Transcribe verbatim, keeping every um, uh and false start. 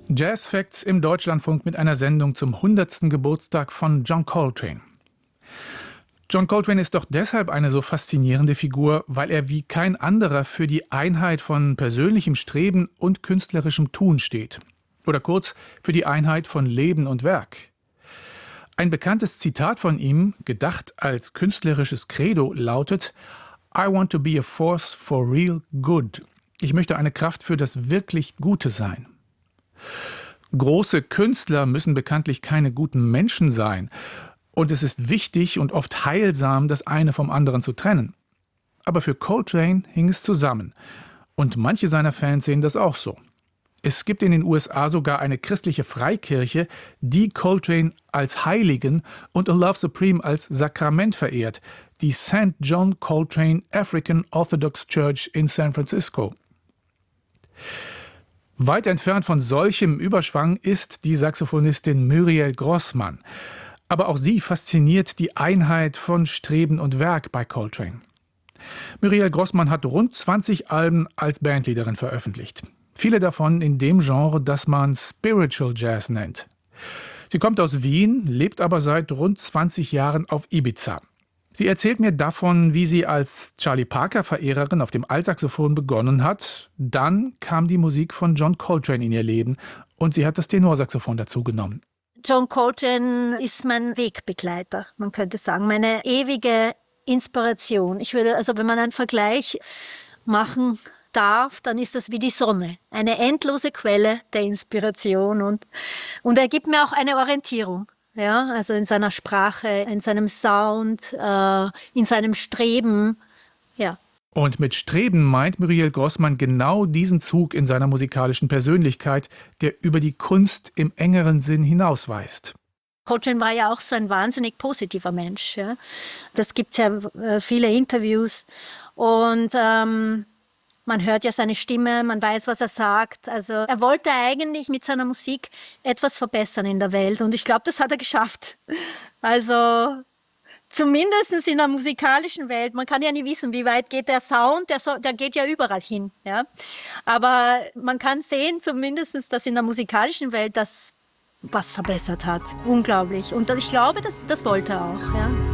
Jazz Facts im Deutschlandfunk mit einer Sendung zum hundertsten Geburtstag von John Coltrane. John Coltrane ist doch deshalb eine so faszinierende Figur, weil er wie kein anderer für die Einheit von persönlichem Streben und künstlerischem Tun steht. Oder kurz, für die Einheit von Leben und Werk. Ein bekanntes Zitat von ihm, gedacht als künstlerisches Credo, lautet: I want to be a force for real good. Ich möchte eine Kraft für das wirklich Gute sein. Große Künstler müssen bekanntlich keine guten Menschen sein. Und es ist wichtig und oft heilsam, das eine vom anderen zu trennen. Aber für Coltrane hing es zusammen. Und manche seiner Fans sehen das auch so. Es gibt in den U S A sogar eine christliche Freikirche, die Coltrane als Heiligen und A Love Supreme als Sakrament verehrt, die Saint John Coltrane African Orthodox Church in San Francisco. Weit entfernt von solchem Überschwang ist die Saxophonistin Muriel Grossmann. Aber auch sie fasziniert die Einheit von Streben und Werk bei Coltrane. Muriel Grossmann hat rund zwanzig Alben als Bandleaderin veröffentlicht. Viele davon in dem Genre, das man Spiritual Jazz nennt. Sie kommt aus Wien, lebt aber seit rund zwanzig Jahren auf Ibiza. Sie erzählt mir davon, wie sie als Charlie Parker-Verehrerin auf dem Altsaxophon begonnen hat. Dann kam die Musik von John Coltrane in ihr Leben und sie hat das Tenorsaxophon dazu genommen. John Coltrane ist mein Wegbegleiter, man könnte sagen, meine ewige Inspiration. Ich würde, also wenn man einen Vergleich machen darf, dann ist das wie die Sonne, eine endlose Quelle der Inspiration und, und er gibt mir auch eine Orientierung. Ja, also in seiner Sprache, in seinem Sound, äh, in seinem Streben, ja. Und mit Streben meint Muriel Grossmann genau diesen Zug in seiner musikalischen Persönlichkeit, der über die Kunst im engeren Sinn hinausweist. Coltrane war ja auch so ein wahnsinnig positiver Mensch. Ja. Das gibt ja äh, viele Interviews und ähm, man hört ja seine Stimme, man weiß, was er sagt. Also er wollte eigentlich mit seiner Musik etwas verbessern in der Welt und ich glaube, das hat er geschafft. Also zumindest in der musikalischen Welt. Man kann ja nie wissen, wie weit geht der Sound, der, so, der geht ja überall hin. Ja? Aber man kann sehen zumindest, dass in der musikalischen Welt das was verbessert hat. Unglaublich. Und ich glaube, das, das wollte er auch. Ja?